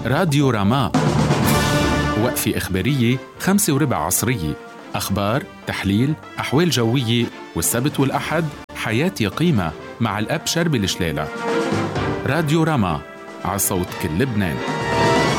راديو راما، وقفة إخبارية 5:15 عصرية، أخبار، تحليل، أحوال جوية، والسبت والأحد حياة قيمة مع الأب شربي الشلالة. راديو راما، على صوت كل لبنان.